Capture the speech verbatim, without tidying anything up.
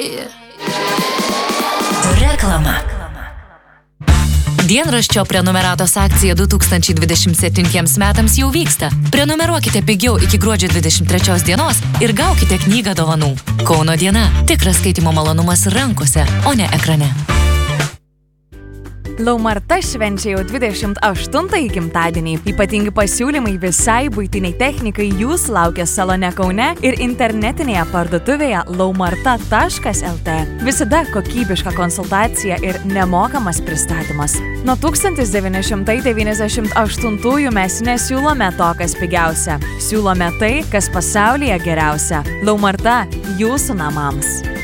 Reklama. Dienraščio prenumeratos akcija du tūkstančiai dvidešimt septintiems metams jau vyksta. Prenumeruokite pigiau iki gruodžio dvidešimt trečios dienos ir gaukite knygą dovanų. Kauno diena. Tikras skaitimo malonumas rankose, o ne ekrane. Laumarta švenčia jau dvidešimt aštuntąjį gimtadienį. Ypatingi pasiūlymai visai buitiniai technikai jūs laukia salone Kaune ir internetinėje parduotuvėje laumarta taškas lt. Visada kokybiška konsultacija ir nemokamas pristatymas. Nuo tūkstantis devyni šimtai devyniasdešimt aštuntųjų mes nesiūlome to, kas pigiausia. Siūlome tai, kas pasaulyje geriausia. Laumarta jūsų namams.